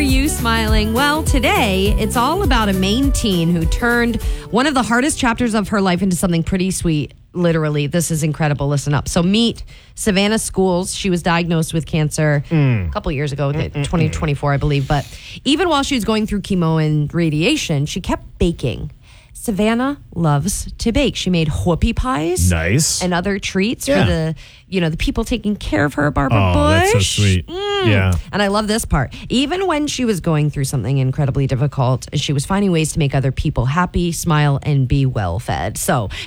you smiling? Well, today it's all about a Maine teen who turned one of the hardest chapters of her life into something pretty sweet. Literally, this is incredible. Listen up. So meet Savannah Schools. She was diagnosed with cancer a couple years ago, 2024, I believe. But even while she was going through chemo and radiation, she kept baking. Savannah loves to bake. She made whoopie pies. Nice. And other treats for the people taking care of her, Barbara Bush. Oh, that's so sweet. Yeah. And I love this part. Even when she was going through something incredibly difficult, she was finding ways to make other people happy, smile, and be well fed. So